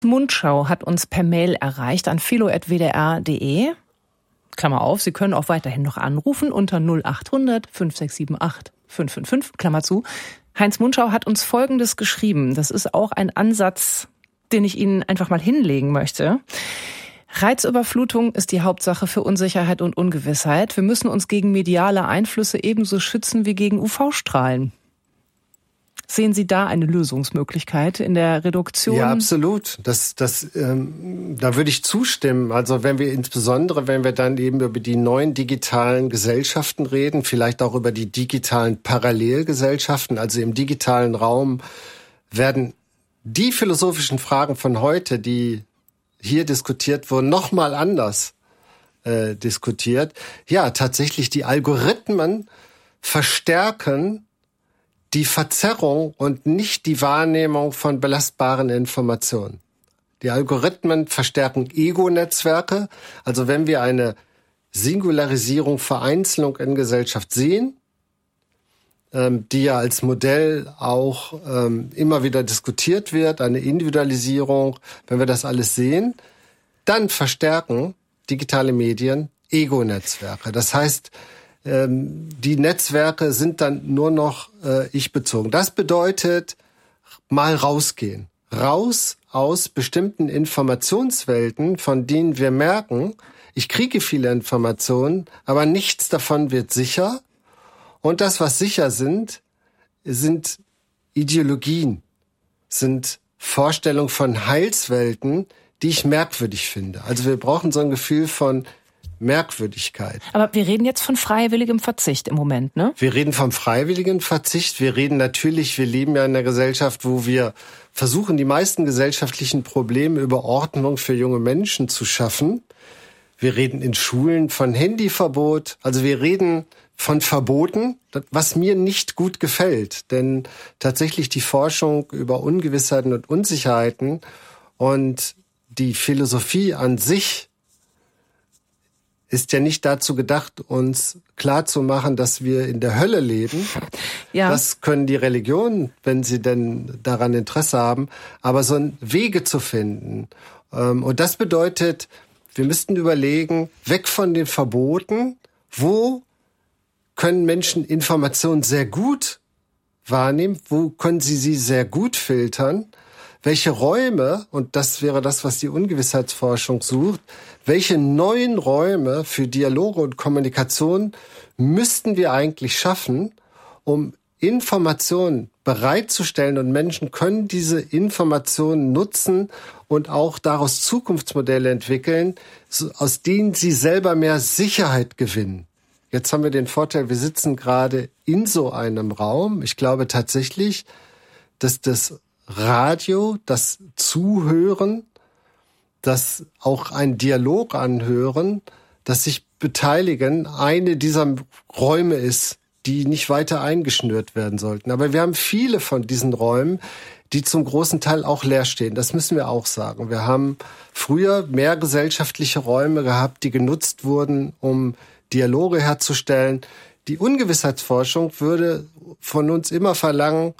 Mundschau hat uns per Mail erreicht an philo@wdr.de. Klammer auf, Sie können auch weiterhin noch anrufen unter 0800 5678 555, Klammer zu. Heinz Mundschau hat uns Folgendes geschrieben. Das ist auch ein Ansatz, den ich Ihnen einfach mal hinlegen möchte. Reizüberflutung ist die Hauptsache für Unsicherheit und Ungewissheit. Wir müssen uns gegen mediale Einflüsse ebenso schützen wie gegen UV-Strahlen. Sehen Sie da eine Lösungsmöglichkeit in der Reduktion? Ja, absolut. Da würde ich zustimmen. Also insbesondere, wenn wir dann eben über die neuen digitalen Gesellschaften reden, vielleicht auch über die digitalen Parallelgesellschaften, also im digitalen Raum werden die philosophischen Fragen von heute, die hier diskutiert wurden, nochmal anders diskutiert. Ja, tatsächlich die Algorithmen verstärken die Verzerrung und nicht die Wahrnehmung von belastbaren Informationen. Die Algorithmen verstärken Ego-Netzwerke. Also wenn wir eine Singularisierung, Vereinzelung in Gesellschaft sehen, die ja als Modell auch immer wieder diskutiert wird, eine Individualisierung, wenn wir das alles sehen, dann verstärken digitale Medien Ego-Netzwerke. Das heißt, die Netzwerke sind dann nur noch ich-bezogen. Das bedeutet, mal rausgehen. Raus aus bestimmten Informationswelten, von denen wir merken, ich kriege viele Informationen, aber nichts davon wird sicher. Und das, was sicher sind Ideologien, sind Vorstellungen von Heilswelten, die ich merkwürdig finde. Also wir brauchen so ein Gefühl von Merkwürdigkeit. Aber wir reden jetzt von freiwilligem Verzicht im Moment, ne? Wir reden vom freiwilligen Verzicht. Wir leben ja in einer Gesellschaft, wo wir versuchen, die meisten gesellschaftlichen Probleme über Ordnung für junge Menschen zu schaffen. Wir reden in Schulen von Handyverbot. Also wir reden von Verboten, was mir nicht gut gefällt. Denn tatsächlich die Forschung über Ungewissheiten und Unsicherheiten und die Philosophie an sich ist ja nicht dazu gedacht, uns klarzumachen, dass wir in der Hölle leben. Ja. Das können die Religionen, wenn sie denn daran Interesse haben, aber so Wege zu finden. Und das bedeutet, wir müssten überlegen, weg von den Verboten, wo können Menschen Informationen sehr gut wahrnehmen, wo können sie sehr gut filtern, welche Räume, und das wäre das, was die Ungewissheitsforschung sucht, welche neuen Räume für Dialoge und Kommunikation müssten wir eigentlich schaffen, um Informationen bereitzustellen, und Menschen können diese Informationen nutzen und auch daraus Zukunftsmodelle entwickeln, aus denen sie selber mehr Sicherheit gewinnen. Jetzt haben wir den Vorteil, wir sitzen gerade in so einem Raum. Ich glaube tatsächlich, dass das Radio, das Zuhören, das auch ein Dialog anhören, das sich beteiligen, eine dieser Räume ist, die nicht weiter eingeschnürt werden sollten. Aber wir haben viele von diesen Räumen, die zum großen Teil auch leer stehen. Das müssen wir auch sagen. Wir haben früher mehr gesellschaftliche Räume gehabt, die genutzt wurden, um Dialoge herzustellen. Die Ungewissheitsforschung würde von uns immer verlangen,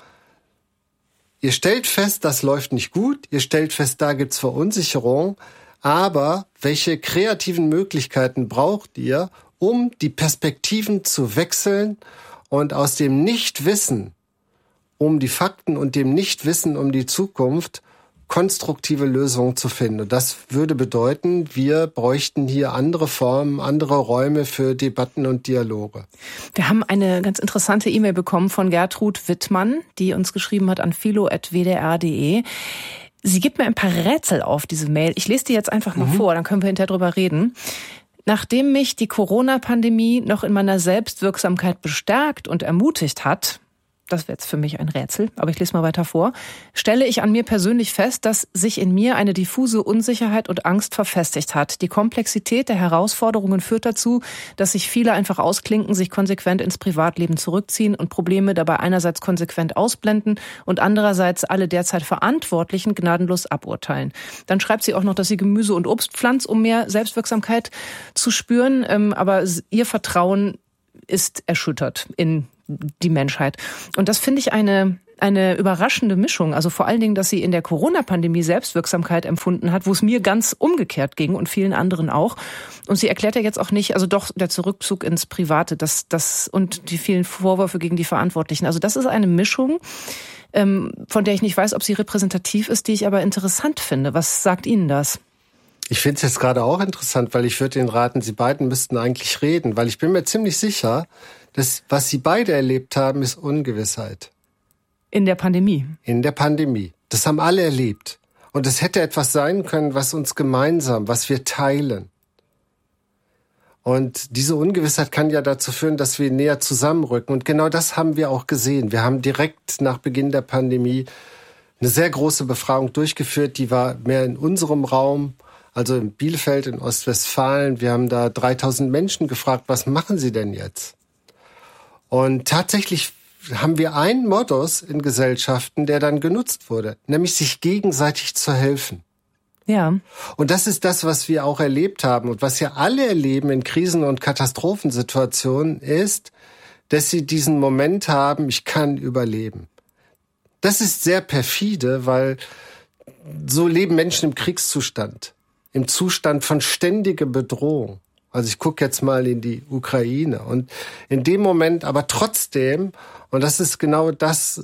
ihr stellt fest, das läuft nicht gut, ihr stellt fest, da gibt's Verunsicherung, aber welche kreativen Möglichkeiten braucht ihr, um die Perspektiven zu wechseln und aus dem Nichtwissen um die Fakten und dem Nichtwissen um die Zukunft konstruktive Lösungen zu finden. Und das würde bedeuten, wir bräuchten hier andere Formen, andere Räume für Debatten und Dialoge. Wir haben eine ganz interessante E-Mail bekommen von Gertrud Wittmann, die uns geschrieben hat an philo@wdr.de. Sie gibt mir ein paar Rätsel auf, diese Mail. Ich lese die jetzt einfach mal vor, dann können wir hinterher drüber reden. Nachdem mich die Corona-Pandemie noch in meiner Selbstwirksamkeit bestärkt und ermutigt hat, das wäre jetzt für mich ein Rätsel, aber ich lese mal weiter vor, stelle ich an mir persönlich fest, dass sich in mir eine diffuse Unsicherheit und Angst verfestigt hat. Die Komplexität der Herausforderungen führt dazu, dass sich viele einfach ausklinken, sich konsequent ins Privatleben zurückziehen und Probleme dabei einerseits konsequent ausblenden und andererseits alle derzeit Verantwortlichen gnadenlos aburteilen. Dann schreibt sie auch noch, dass sie Gemüse und Obst pflanzt, um mehr Selbstwirksamkeit zu spüren, aber ihr Vertrauen ist erschüttert in die Menschheit. Und das finde ich eine eine überraschende Mischung. Also vor allen Dingen, dass sie in der Corona-Pandemie Selbstwirksamkeit empfunden hat, wo es mir ganz umgekehrt ging und vielen anderen auch. Und sie erklärt ja jetzt auch nicht, also doch der Zurückzug ins Private, das und die vielen Vorwürfe gegen die Verantwortlichen. Also das ist eine Mischung, von der ich nicht weiß, ob sie repräsentativ ist, die ich aber interessant finde. Was sagt Ihnen das? Ich finde es jetzt gerade auch interessant, weil ich würde Ihnen raten, Sie beiden müssten eigentlich reden, weil ich bin mir ziemlich sicher, dass was Sie beide erlebt haben, ist Ungewissheit. In der Pandemie? In der Pandemie. Das haben alle erlebt. Und es hätte etwas sein können, was uns gemeinsam, was wir teilen. Und diese Ungewissheit kann ja dazu führen, dass wir näher zusammenrücken. Und genau das haben wir auch gesehen. Wir haben direkt nach Beginn der Pandemie eine sehr große Befragung durchgeführt. Die war mehr in unserem Raum, also in Bielefeld, in Ostwestfalen. Wir haben da 3000 Menschen gefragt, was machen Sie denn jetzt? Und tatsächlich haben wir einen Modus in Gesellschaften, der dann genutzt wurde, nämlich sich gegenseitig zu helfen. Ja. Und das ist das, was wir auch erlebt haben und was ja alle erleben in Krisen- und Katastrophensituationen ist, dass sie diesen Moment haben, ich kann überleben. Das ist sehr perfide, weil so leben Menschen im Kriegszustand, im Zustand von ständiger Bedrohung. Also ich gucke jetzt mal in die Ukraine und in dem Moment aber trotzdem, und das ist genau das,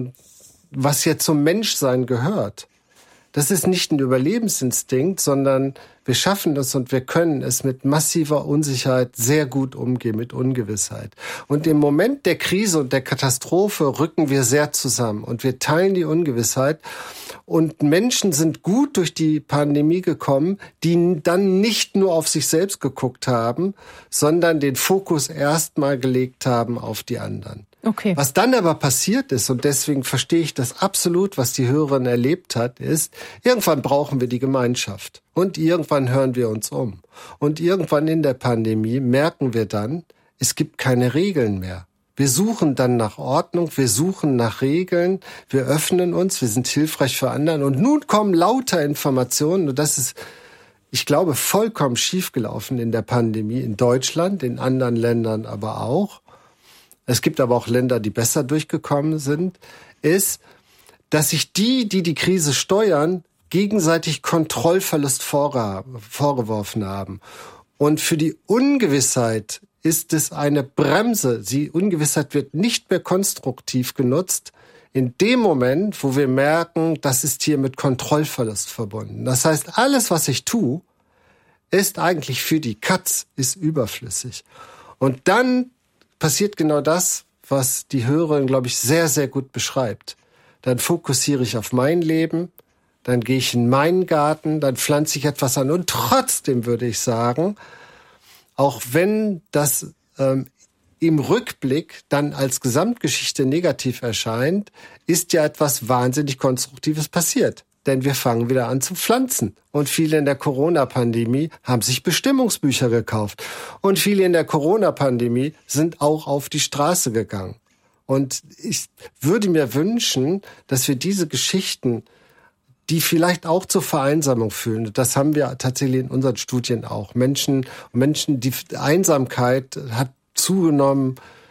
was jetzt zum Menschsein gehört. Das ist nicht ein Überlebensinstinkt, sondern wir schaffen das und wir können es mit massiver Unsicherheit sehr gut umgehen, mit Ungewissheit. Und im Moment der Krise und der Katastrophe rücken wir sehr zusammen und wir teilen die Ungewissheit. Und Menschen sind gut durch die Pandemie gekommen, die dann nicht nur auf sich selbst geguckt haben, sondern den Fokus erstmal gelegt haben auf die anderen. Okay. Was dann aber passiert ist, und deswegen verstehe ich das absolut, was die Hörerin erlebt hat, ist, irgendwann brauchen wir die Gemeinschaft. Und irgendwann hören wir uns um. Und irgendwann in der Pandemie merken wir dann, es gibt keine Regeln mehr. Wir suchen dann nach Ordnung, wir suchen nach Regeln, wir öffnen uns, wir sind hilfreich für anderen. Und nun kommen lauter Informationen, und das ist, ich glaube, vollkommen schiefgelaufen in der Pandemie, in Deutschland, in anderen Ländern aber auch. Es gibt aber auch Länder, die besser durchgekommen sind, ist, dass sich die Krise steuern, gegenseitig Kontrollverlust vorgeworfen haben. Und für die Ungewissheit ist es eine Bremse. Die Ungewissheit wird nicht mehr konstruktiv genutzt in dem Moment, wo wir merken, das ist hier mit Kontrollverlust verbunden. Das heißt, alles, was ich tue, ist eigentlich für die Katz, ist überflüssig. Und dann passiert genau das, was die Hörerin, glaube ich, sehr, sehr gut beschreibt. Dann fokussiere ich auf mein Leben, dann gehe ich in meinen Garten, dann pflanze ich etwas an. Und trotzdem würde ich sagen, auch wenn das im Rückblick dann als Gesamtgeschichte negativ erscheint, ist ja etwas wahnsinnig Konstruktives passiert. Denn wir fangen wieder an zu pflanzen. Und viele in der Corona-Pandemie haben sich Bestimmungsbücher gekauft. Und viele in der Corona-Pandemie sind auch auf die Straße gegangen. Und ich würde mir wünschen, dass wir diese Geschichten, die vielleicht auch zur Vereinsamung führen, das haben wir tatsächlich in unseren Studien auch. Menschen, die Einsamkeit hat zugenommen.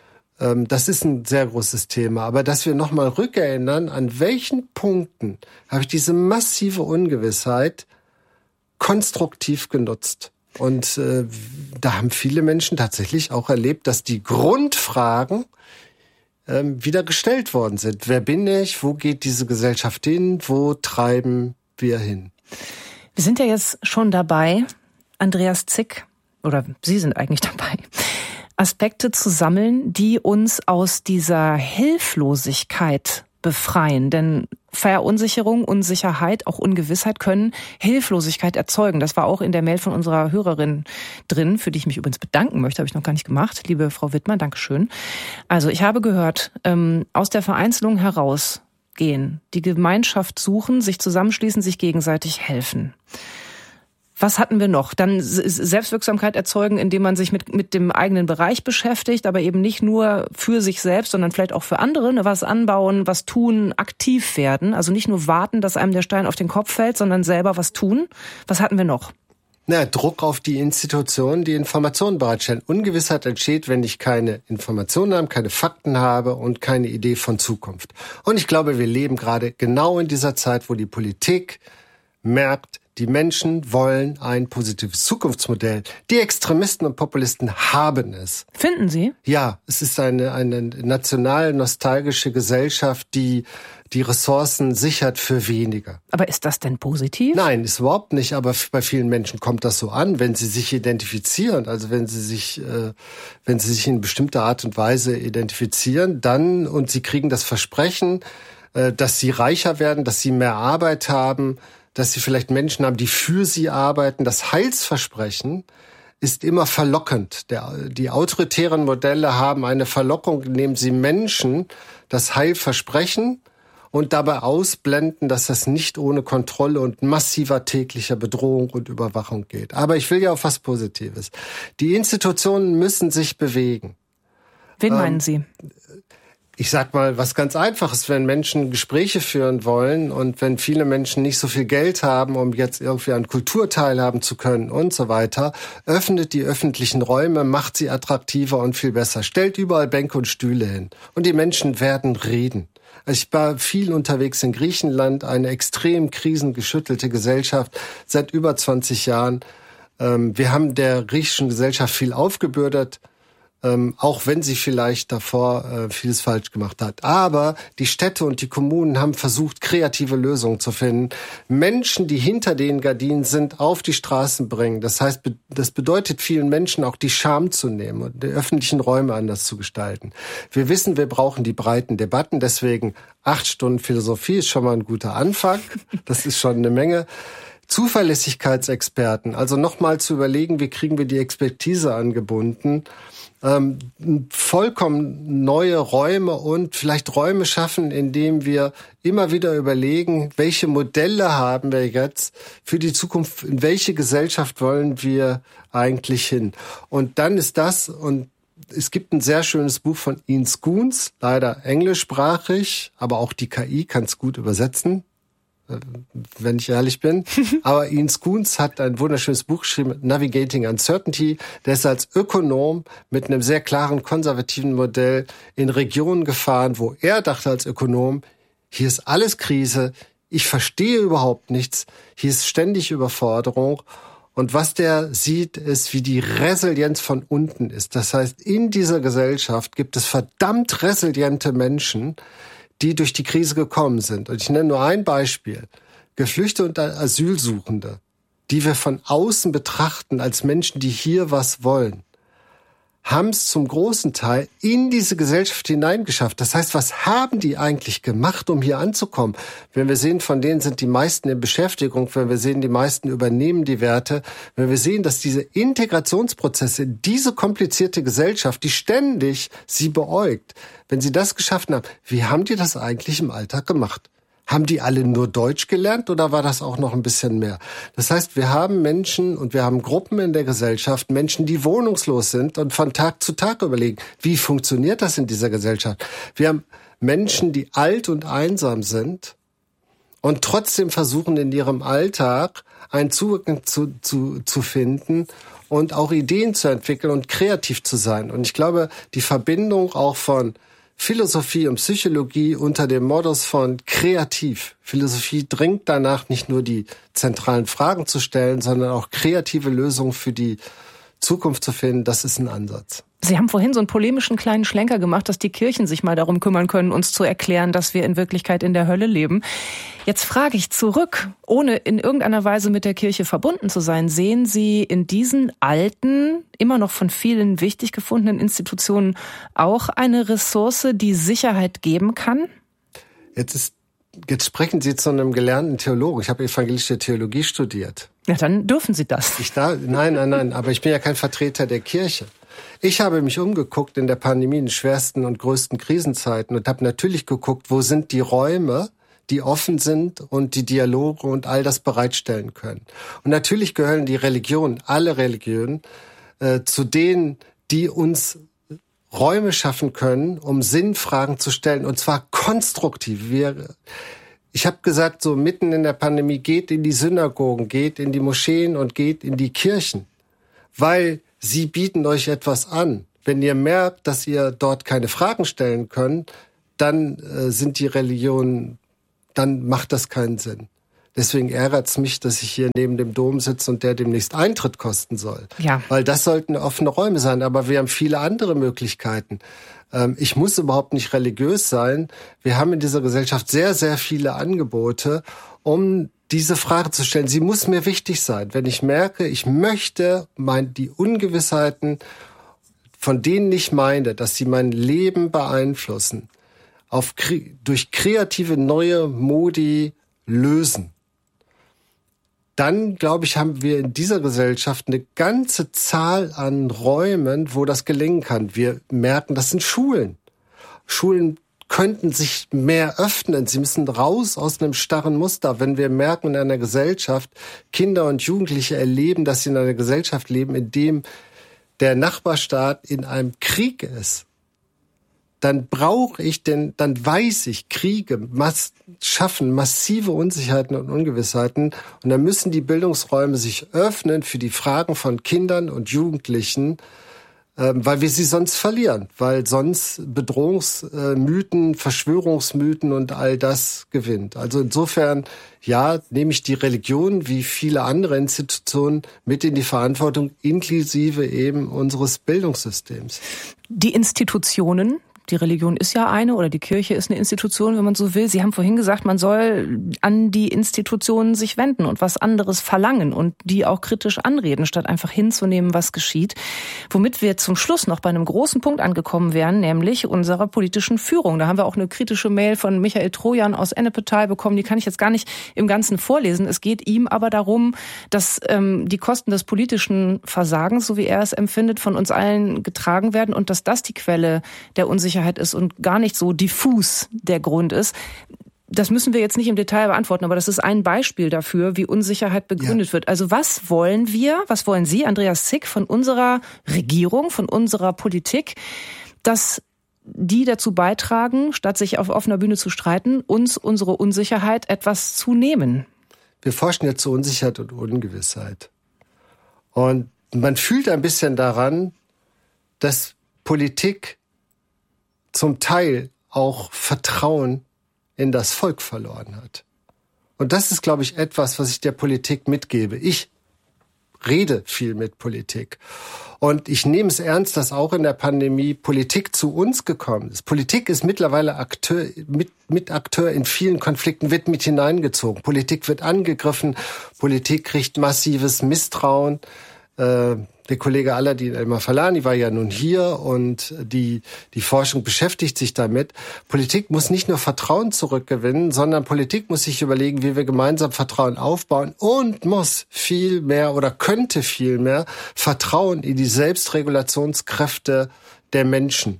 Das ist ein sehr großes Thema. Aber dass wir nochmal rückerinnern, an welchen Punkten habe ich diese massive Ungewissheit konstruktiv genutzt. Und da haben viele Menschen tatsächlich auch erlebt, dass die Grundfragen wieder gestellt worden sind. Wer bin ich? Wo geht diese Gesellschaft hin? Wo treiben wir hin? Wir sind ja jetzt schon dabei, Andreas Zick, oder Sie sind eigentlich dabei, Aspekte zu sammeln, die uns aus dieser Hilflosigkeit befreien. Denn Verunsicherung, Unsicherheit, auch Ungewissheit können Hilflosigkeit erzeugen. Das war auch in der Mail von unserer Hörerin drin, für die ich mich übrigens bedanken möchte, habe ich noch gar nicht gemacht. Liebe Frau Wittmann, Dankeschön. Also ich habe gehört, aus der Vereinzelung herausgehen, die Gemeinschaft suchen, sich zusammenschließen, sich gegenseitig helfen. Was hatten wir noch? Dann Selbstwirksamkeit erzeugen, indem man sich mit dem eigenen Bereich beschäftigt, aber eben nicht nur für sich selbst, sondern vielleicht auch für andere, was anbauen, was tun, aktiv werden. Also nicht nur warten, dass einem der Stein auf den Kopf fällt, sondern selber was tun. Was hatten wir noch? Druck auf die Institutionen, die Informationen bereitstellen. Ungewissheit entsteht, wenn ich keine Informationen habe, keine Fakten habe und keine Idee von Zukunft. Und ich glaube, wir leben gerade genau in dieser Zeit, wo die Politik merkt, die Menschen wollen ein positives Zukunftsmodell. Die Extremisten und Populisten haben es. Finden Sie? Ja, es ist eine national-nostalgische Gesellschaft, die Ressourcen sichert für weniger. Aber ist das denn positiv? Nein, ist überhaupt nicht. Aber bei vielen Menschen kommt das so an, wenn sie sich identifizieren. Also wenn sie sich in bestimmter Art und Weise identifizieren, dann und sie kriegen das Versprechen, dass sie reicher werden, dass sie mehr Arbeit haben, dass sie vielleicht Menschen haben, die für sie arbeiten. Das Heilsversprechen ist immer verlockend. Die autoritären Modelle haben eine Verlockung, indem sie Menschen das Heil versprechen und dabei ausblenden, dass das nicht ohne Kontrolle und massiver täglicher Bedrohung und Überwachung geht. Aber ich will ja auf was Positives. Die Institutionen müssen sich bewegen. Wen meinen Sie? Ich sag mal, was ganz Einfaches, wenn Menschen Gespräche führen wollen und wenn viele Menschen nicht so viel Geld haben, um jetzt irgendwie an Kultur teilhaben zu können und so weiter, öffnet die öffentlichen Räume, macht sie attraktiver und viel besser, stellt überall Bänke und Stühle hin und die Menschen werden reden. Also ich war viel unterwegs in Griechenland, eine extrem krisengeschüttelte Gesellschaft seit über 20 Jahren. Wir haben der griechischen Gesellschaft viel aufgebürdet, auch wenn sie vielleicht davor vieles falsch gemacht hat. Aber die Städte und die Kommunen haben versucht, kreative Lösungen zu finden. Menschen, die hinter den Gardinen sind, auf die Straßen bringen. Das heißt, das bedeutet vielen Menschen auch die Scham zu nehmen und die öffentlichen Räume anders zu gestalten. Wir wissen, wir brauchen die breiten Debatten. Deswegen 8 Stunden Philosophie ist schon mal ein guter Anfang. Das ist schon eine Menge. Zuverlässigkeitsexperten, also nochmal zu überlegen, wie kriegen wir die Expertise angebunden, vollkommen neue Räume und vielleicht Räume schaffen, indem wir immer wieder überlegen, welche Modelle haben wir jetzt für die Zukunft, in welche Gesellschaft wollen wir eigentlich hin. Und dann ist das, und es gibt ein sehr schönes Buch von Ian Scoones, leider englischsprachig, aber auch die KI kann es gut übersetzen, wenn ich ehrlich bin. Aber Ian Scoones hat ein wunderschönes Buch geschrieben, Navigating Uncertainty. Der ist als Ökonom mit einem sehr klaren konservativen Modell in Regionen gefahren, wo er dachte als Ökonom, hier ist alles Krise, ich verstehe überhaupt nichts, hier ist ständig Überforderung. Und was der sieht, ist, wie die Resilienz von unten ist. Das heißt, in dieser Gesellschaft gibt es verdammt resiliente Menschen, die durch die Krise gekommen sind. Und ich nenne nur ein Beispiel. Geflüchtete und Asylsuchende, die wir von außen betrachten als Menschen, die hier was wollen, haben es zum großen Teil in diese Gesellschaft hineingeschafft. Das heißt, was haben die eigentlich gemacht, um hier anzukommen? Wenn wir sehen, von denen sind die meisten in Beschäftigung, wenn wir sehen, die meisten übernehmen die Werte, wenn wir sehen, dass diese Integrationsprozesse, diese komplizierte Gesellschaft, die ständig sie beäugt, wenn sie das geschafft haben, wie haben die das eigentlich im Alltag gemacht? Haben die alle nur Deutsch gelernt oder war das auch noch ein bisschen mehr? Das heißt, wir haben Menschen und wir haben Gruppen in der Gesellschaft, Menschen, die wohnungslos sind und von Tag zu Tag überlegen, wie funktioniert das in dieser Gesellschaft? Wir haben Menschen, die alt und einsam sind und trotzdem versuchen in ihrem Alltag einen Zugang zu finden und auch Ideen zu entwickeln und kreativ zu sein. Und ich glaube, die Verbindung auch von Philosophie und Psychologie unter dem Modus von kreativ. Philosophie dringt danach, nicht nur die zentralen Fragen zu stellen, sondern auch kreative Lösungen für die Zukunft zu finden. Das ist ein Ansatz. Sie haben vorhin so einen polemischen kleinen Schlenker gemacht, dass die Kirchen sich mal darum kümmern können, uns zu erklären, dass wir in Wirklichkeit in der Hölle leben. Jetzt frage ich zurück, ohne in irgendeiner Weise mit der Kirche verbunden zu sein, sehen Sie in diesen alten, immer noch von vielen wichtig gefundenen Institutionen auch eine Ressource, die Sicherheit geben kann? Jetzt sprechen Sie zu einem gelernten Theologen. Ich habe evangelische Theologie studiert. Ja, dann dürfen Sie das. Nein, aber ich bin ja kein Vertreter der Kirche. Ich habe mich umgeguckt in der Pandemie, in den schwersten und größten Krisenzeiten und habe natürlich geguckt, wo sind die Räume, die offen sind und die Dialoge und all das bereitstellen können. Und natürlich gehören die Religionen, alle Religionen, zu denen, die uns Räume schaffen können, um Sinnfragen zu stellen, und zwar konstruktiv. Ich habe gesagt, so mitten in der Pandemie, geht in die Synagogen, geht in die Moscheen und geht in die Kirchen, weil sie bieten euch etwas an. Wenn ihr merkt, dass ihr dort keine Fragen stellen könnt, dann sind die Religionen, dann macht das keinen Sinn. Deswegen ärgert's mich, dass ich hier neben dem Dom sitze und der demnächst Eintritt kosten soll. Ja. Weil das sollten offene Räume sein. Aber wir haben viele andere Möglichkeiten. Ich muss überhaupt nicht religiös sein. Wir haben in dieser Gesellschaft sehr, sehr viele Angebote, um diese Frage zu stellen. Sie muss mir wichtig sein. Wenn ich merke, ich möchte die Ungewissheiten, von denen ich meine, dass sie mein Leben beeinflussen, durch kreative neue Modi lösen, dann, glaube ich, haben wir in dieser Gesellschaft eine ganze Zahl an Räumen, wo das gelingen kann. Wir merken, das sind Schulen. Schulen könnten sich mehr öffnen. Sie müssen raus aus einem starren Muster. Wenn wir merken, in einer Gesellschaft Kinder und Jugendliche erleben, dass sie in einer Gesellschaft leben, in dem der Nachbarstaat in einem Krieg ist, dann weiß ich, Kriege schaffen massive Unsicherheiten und Ungewissheiten. Und dann müssen die Bildungsräume sich öffnen für die Fragen von Kindern und Jugendlichen, weil wir sie sonst verlieren, weil sonst Bedrohungsmythen, Verschwörungsmythen und all das gewinnt. Also insofern, ja, nehme ich die Religion wie viele andere Institutionen mit in die Verantwortung, inklusive eben unseres Bildungssystems. Die Institutionen, die Religion ist ja eine oder die Kirche ist eine Institution, wenn man so will. Sie haben vorhin gesagt, man soll an die Institutionen sich wenden und was anderes verlangen und die auch kritisch anreden, statt einfach hinzunehmen, was geschieht. Womit wir zum Schluss noch bei einem großen Punkt angekommen wären, nämlich unserer politischen Führung. Da haben wir auch eine kritische Mail von Michael Trojan aus Ennepetal bekommen. Die kann ich jetzt gar nicht im Ganzen vorlesen. Es geht ihm aber darum, dass die Kosten des politischen Versagens, so wie er es empfindet, von uns allen getragen werden und dass das die Quelle der Unsicherheit ist und gar nicht so diffus der Grund ist. Das müssen wir jetzt nicht im Detail beantworten, aber das ist ein Beispiel dafür, wie Unsicherheit begründet wird. Also was wollen Sie, Andreas Zick, von unserer Regierung, von unserer Politik, dass die dazu beitragen, statt sich auf offener Bühne zu streiten, uns unsere Unsicherheit etwas zu nehmen? Wir forschen jetzt zu Unsicherheit und Ungewissheit. Und man fühlt ein bisschen daran, dass Politik zum Teil auch Vertrauen in das Volk verloren hat. Und das ist, glaube ich, etwas, was ich der Politik mitgebe. Ich rede viel mit Politik. Und ich nehme es ernst, dass auch in der Pandemie Politik zu uns gekommen ist. Politik ist mittlerweile Akteur in vielen Konflikten, wird mit hineingezogen. Politik wird angegriffen. Politik kriegt massives Misstrauen. Der Kollege Aladin El-Mafalani war ja nun hier und die Forschung beschäftigt sich damit. Politik muss nicht nur Vertrauen zurückgewinnen, sondern Politik muss sich überlegen, wie wir gemeinsam Vertrauen aufbauen und muss viel mehr oder könnte viel mehr Vertrauen in die Selbstregulationskräfte der Menschen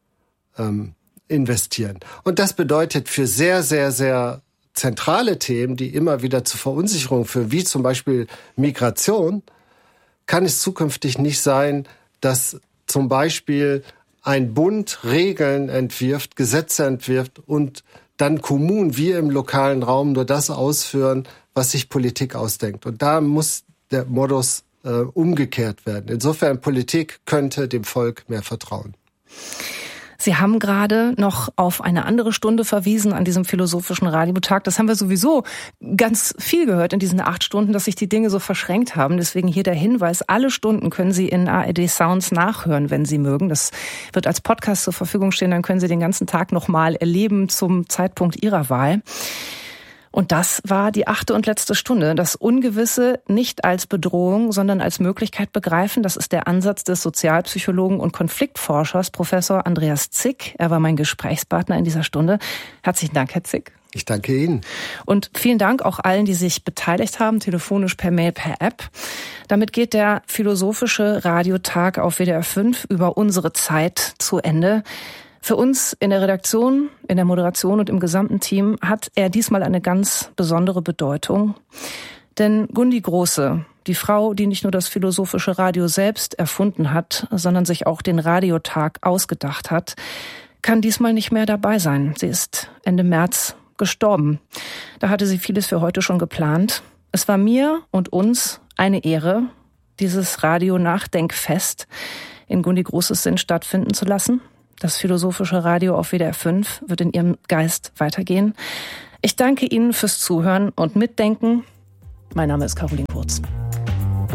investieren. Und das bedeutet für sehr, sehr, sehr zentrale Themen, die immer wieder zu Verunsicherung führen, wie zum Beispiel Migration, kann es zukünftig nicht sein, dass zum Beispiel ein Bund Regeln entwirft, Gesetze entwirft und dann Kommunen, wir im lokalen Raum nur das ausführen, was sich Politik ausdenkt. Und da muss der Modus umgekehrt werden. Insofern, Politik könnte dem Volk mehr vertrauen. Sie haben gerade noch auf eine andere Stunde verwiesen an diesem philosophischen Radiotag. Das haben wir sowieso ganz viel gehört in diesen 8 Stunden, dass sich die Dinge so verschränkt haben. Deswegen hier der Hinweis, alle Stunden können Sie in ARD Sounds nachhören, wenn Sie mögen. Das wird als Podcast zur Verfügung stehen. Dann können Sie den ganzen Tag nochmal erleben zum Zeitpunkt Ihrer Wahl. Und das war die 8. und letzte Stunde. Das Ungewisse nicht als Bedrohung, sondern als Möglichkeit begreifen. Das ist der Ansatz des Sozialpsychologen und Konfliktforschers Professor Andreas Zick. Er war mein Gesprächspartner in dieser Stunde. Herzlichen Dank, Herr Zick. Ich danke Ihnen. Und vielen Dank auch allen, die sich beteiligt haben, telefonisch, per Mail, per App. Damit geht der philosophische Radiotag auf WDR 5 über unsere Zeit zu Ende. Für uns in der Redaktion, in der Moderation und im gesamten Team hat er diesmal eine ganz besondere Bedeutung. Denn Gundi Große, die Frau, die nicht nur das philosophische Radio selbst erfunden hat, sondern sich auch den Radiotag ausgedacht hat, kann diesmal nicht mehr dabei sein. Sie ist Ende März gestorben. Da hatte sie vieles für heute schon geplant. Es war mir und uns eine Ehre, dieses Radio-Nachdenkfest in Gundی Großes Sinn stattfinden zu lassen. Das philosophische Radio auf WDR 5 wird in Ihrem Geist weitergehen. Ich danke Ihnen fürs Zuhören und Mitdenken. Mein Name ist Caroline Kurz.